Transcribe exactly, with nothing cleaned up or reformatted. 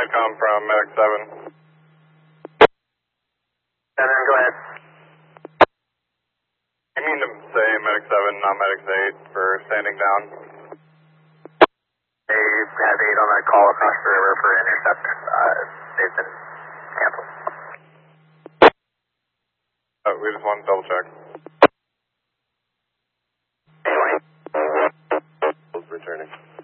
com from Medic seven. seven, go ahead. I mean to say Medic seven, not Medic eight, for standing down. They have eight on a call across the river for intercept. Uh, they've been canceled. Uh, we just want to double check. Anyway. Returning.